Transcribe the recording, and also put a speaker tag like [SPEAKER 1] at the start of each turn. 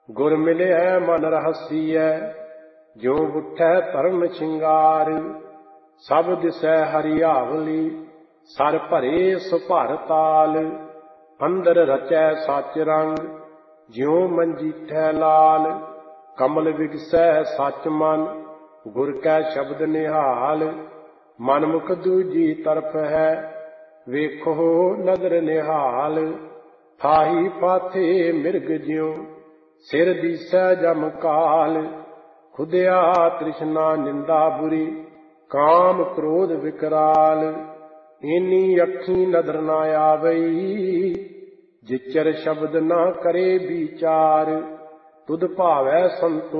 [SPEAKER 1] ਗੁਰ ਮਿਲਿਆ ਮਨ ਰਹਸੀਐ, ਜਿਉ ਬੁੱਠੈ ਧਰਮ ਸ਼ਿੰਗਾਰ। ਸਭ ਦਿਸੈ ਹਰਿਆਵਲੀ, ਸਰ ਭਰੇ ਸੁਭਰ ਤਾਲ। ਅੰਦਰ ਰਚੈ ਸਚ ਰੰਗ, ਜਿਉ ਮੰਜੀਠੈ ਲਾਲ। ਕਮਲ ਵਿਗਸੈ ਸਚ ਮਨ, ਗੁਰ ਕੈ ਸ਼ਬਦ ਨਿਹਾਲ। ਮਨ ਮੁਖ ਦੂਜੀ ਤਰਫ ਹੈ, ਵੇਖੋ ਨਦਰ ਨਿਹਾਲ। ਥਾਹੀ ਪਾਥੇ ਮਿਰਗ ਜਿਉ, ਸਿਰ ਦੀਸੈ ਜਮ ਕਾਲ। ਖੁਦਿਆ ਤ੍ਰਿਸ਼ਨਾ ਨਿੰਦਾ ਬੁਰੀ, ਕਾਮ ਕ੍ਰੋਧ ਵਿਕਰਾਲ। ਏਨੀ ਅੱਖੀ ਨਦਰ ਨਾ ਆਵਈ, ਜਿਚਰ ਸ਼ਬਦ ਨਾ ਕਰੇ ਵਿਚਾਰ। ਤੁਧ ਭਾਵੈ ਸੰਤੋ